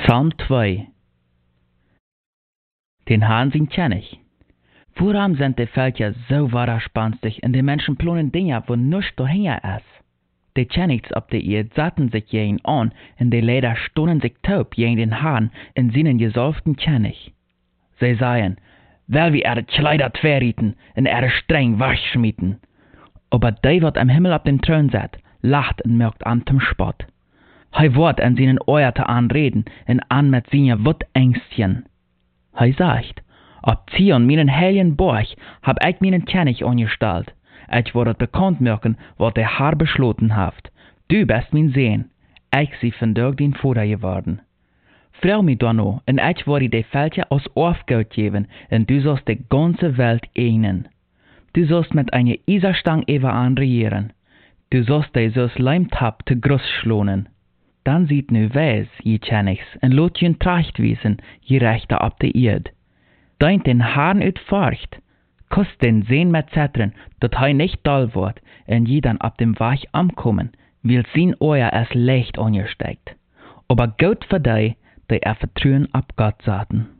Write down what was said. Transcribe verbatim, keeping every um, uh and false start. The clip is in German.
Psalm zwei. Den Herrn sind kennig. Warum sind die Völker so widerspenstig und die Menschen planen Dinge, wo nichts dahinter ist? Die Kennigs auf der Erde satten sich jeden an und die Leder stonnen sich taub gegen den Herrn in seinen gesalbten Kennig. Sie sagen, weil wir ihre Kleider verrieten und ihre streng wegschmieden. Aber der, wat am Himmel auf dem Thron sitzt, lacht und merkt an zum Spott. Hij wordt an seinen Oerte anreden und an mit seinen Wutängstchen. Hij sagt, auf Zion, meinen heiligen Borg, hab ich meinen König angestellt. Ich werde bekannt machen, was der Herr beschlossen hat. Du bist mein Sohn. Ich sie vandaag dein Vater geworden. Freu mich dann noch, und ich werde die Völker aus Aufgabe geben, und du sollst die ganze Welt einen. Du sollst mit einer Eiserstang über anregieren. Du sollst die so's Leimtab zu Gruß schlonen. Dann sieht nu weis, je Königs, und lot jün Tracht wiesen, je Rechter ab der Erd. Deint den Herrn ut Furcht, kust den Sehn mit Zetren, dat hei nicht dull wird, und je dann ab dem Weg ankommen, will sin Euer es leicht angesteckt. Aber gut für die, die er Vertrauen ab Gott saten.